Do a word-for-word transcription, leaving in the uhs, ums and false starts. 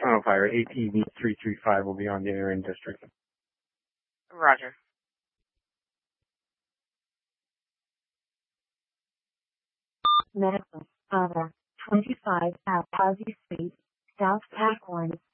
Tunnel Fire, A T V three three five will be on the Aaron District. Roger. Medical, Other, twenty-five Alhazi Street, South Packline.